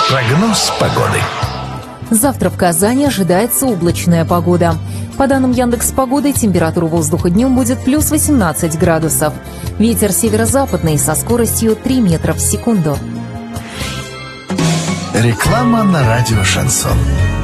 Прогноз погоды. Завтра в Казани ожидается облачная погода. По данным Яндекс.Погоды, температура воздуха днем будет плюс 18 градусов. Ветер северо-западный со скоростью 3 метра в секунду. Реклама на радио «Шансон».